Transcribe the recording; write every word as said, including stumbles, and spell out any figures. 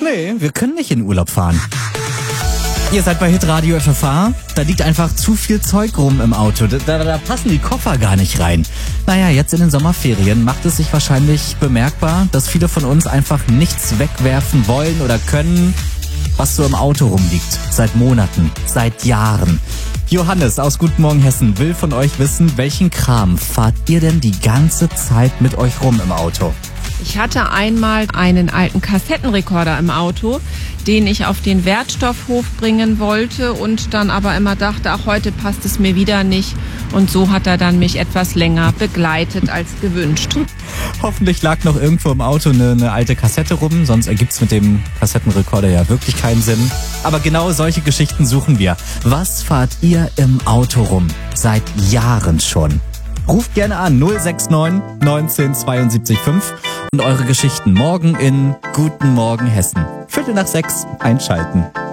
Nee, wir können nicht in Urlaub fahren. Ihr seid bei Hitradio F F H, da liegt einfach zu viel Zeug rum im Auto. Da, da, da passen die Koffer gar nicht rein. Naja, jetzt in den Sommerferien macht es sich wahrscheinlich bemerkbar, dass viele von uns einfach nichts wegwerfen wollen oder können, was so im Auto rumliegt. Seit Monaten, seit Jahren. Johannes aus Guten Morgen Hessen will von euch wissen, welchen Kram fahrt ihr denn die ganze Zeit mit euch rum im Auto? Ich hatte einmal einen alten Kassettenrekorder im Auto, den ich auf den Wertstoffhof bringen wollte und dann aber immer dachte, ach, heute passt es mir wieder nicht. Und so hat er dann mich etwas länger begleitet als gewünscht. Hoffentlich lag noch irgendwo im Auto eine, eine alte Kassette rum, sonst ergibt's mit dem Kassettenrekorder ja wirklich keinen Sinn. Aber genau solche Geschichten suchen wir. Was fahrt ihr im Auto rum? Seit Jahren schon. Ruft gerne an null sechs neun neunzehn zweiundsiebzig fünf und eure Geschichten morgen in Guten Morgen Hessen. Viertel nach sechs einschalten.